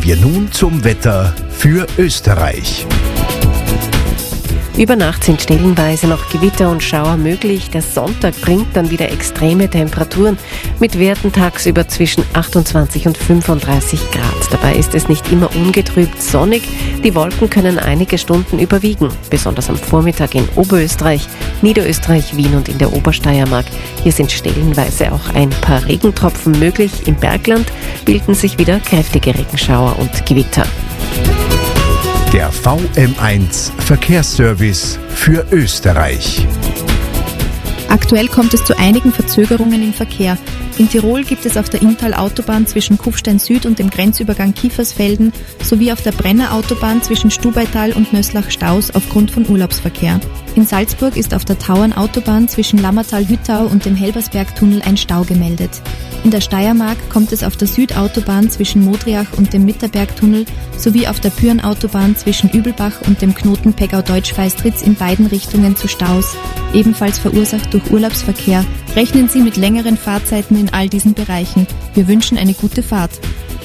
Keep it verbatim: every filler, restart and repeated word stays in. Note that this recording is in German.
wir nun zum Wetter für Österreich. Über Nacht sind stellenweise noch Gewitter und Schauer möglich. Der Sonntag bringt dann wieder extreme Temperaturen mit Werten tagsüber zwischen achtundzwanzig und fünfunddreißig Grad. Dabei ist es nicht immer ungetrübt sonnig. Die Wolken können einige Stunden überwiegen, besonders am Vormittag in Oberösterreich, Niederösterreich, Wien und in der Obersteiermark. Hier sind stellenweise auch ein paar Regentropfen möglich. Im Bergland bilden sich wieder kräftige Regenschauer und Gewitter. Der V M eins Verkehrsservice für Österreich. Aktuell kommt es zu einigen Verzögerungen im Verkehr. In Tirol gibt es auf der Inntal-Autobahn zwischen Kufstein Süd und dem Grenzübergang Kiefersfelden sowie auf der Brenner-Autobahn zwischen Stubaital und Nöslach Staus aufgrund von Urlaubsverkehr. In Salzburg ist auf der Tauern-Autobahn zwischen Lammertal-Hüttau und dem Helbersberg-Tunnel ein Stau gemeldet. In der Steiermark kommt es auf der Südautobahn zwischen Modriach und dem Mitterbergtunnel sowie auf der Pyhrn-Autobahn zwischen Übelbach und dem Knoten Peggau-Deutsch-Feistritz in beiden Richtungen zu Staus, ebenfalls verursacht durch Urlaubsverkehr. Rechnen Sie mit längeren Fahrzeiten in all diesen Bereichen. Wir wünschen eine gute Fahrt.